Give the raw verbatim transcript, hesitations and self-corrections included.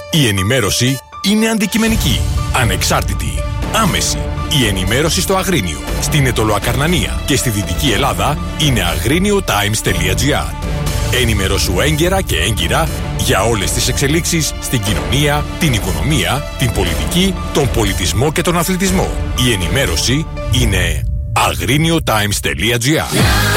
Η ενημέρωση είναι αντικειμενική, ανεξάρτητη, άμεση. Η ενημέρωση στο Αγρίνιο, στην Αιτωλοακαρνανία και στη Δυτική Ελλάδα είναι αγρίνιο τάιμς τελεία τζι άρ. Ενημερώσου έγκαιρα και έγκυρα για όλες τις εξελίξεις στην κοινωνία, την οικονομία, την πολιτική, τον πολιτισμό και τον αθλητισμό. Η ενημέρωση είναι αγρίνιο τάιμς τελεία τζι άρ.